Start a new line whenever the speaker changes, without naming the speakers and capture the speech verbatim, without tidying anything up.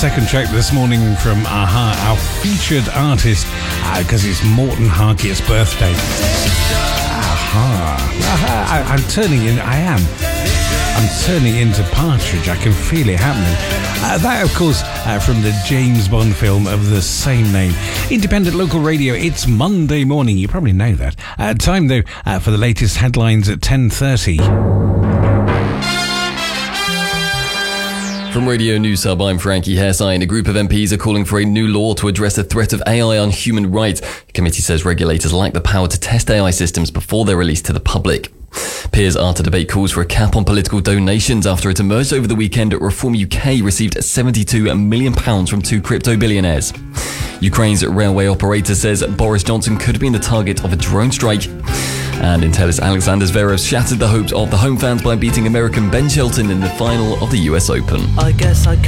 second track this morning from a-ha, our featured artist, because uh, it's Morten Harkett's birthday. a-ha. a-ha. I, I'm turning in, I am. I'm turning into Partridge. I can feel it happening. Uh, that, of course, uh, from the James Bond film of the same name. Independent local radio, it's Monday morning. You probably know that. Uh, time, though, uh, for the latest headlines at ten thirty.
From Radio News Hub, I'm Frankie Hairsine. A group of M Ps are calling for a new law to address the threat of A I on human rights. The committee says regulators lack the power to test A I systems before they're released to the public. Peers are to debate calls for a cap on political donations after it emerged over the weekend that Reform U K received seventy-two million pounds from two crypto billionaires. Ukraine's railway operator says Boris Johnson could have been the target of a drone strike. And in tennis, Alexander Zverev shattered the hopes of the home fans by beating American Ben Shelton in the final of the U S Open.
I guess I